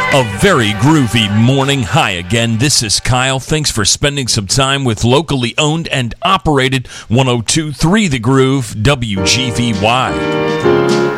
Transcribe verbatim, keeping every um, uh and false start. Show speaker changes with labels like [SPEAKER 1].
[SPEAKER 1] A very groovy morning. Hi again, this is Kyle. Thanks for spending some time with locally owned and operated one oh two point three The Groove, W G V Y.